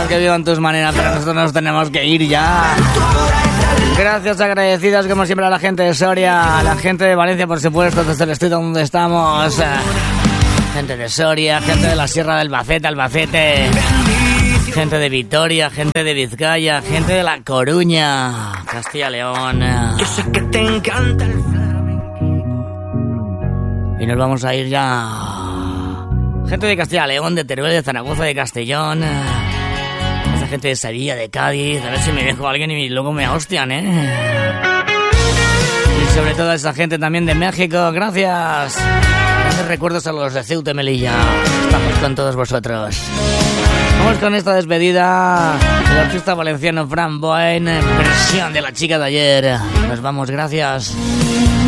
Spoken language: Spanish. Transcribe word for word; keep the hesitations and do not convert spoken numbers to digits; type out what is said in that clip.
que vivan tus maneras, pero nosotros nos tenemos que ir ya. Gracias agradecidas como siempre a la gente de Soria, a la gente de Valencia, por supuesto, desde el estudio donde estamos. Gente de Soria, gente de la Sierra del Albacete, Albacete. Gente de Vitoria, gente de Vizcaya, gente de La Coruña, Castilla León. Yo sé que te encanta el flamenco. Y nos vamos a ir ya. Gente de Castilla León, de Teruel, de Zaragoza, de Castellón. Esa gente de Sevilla, de Cádiz. A ver si me dejo a alguien y luego me hostian, ¿eh? Y sobre todo a esa gente también de México. Gracias. Grandes recuerdos a los de Ceuta y Melilla. Estamos con todos vosotros. Vamos con esta despedida del artista valenciano Fran Boen, versión de La Chica de Ayer. Nos vamos, gracias.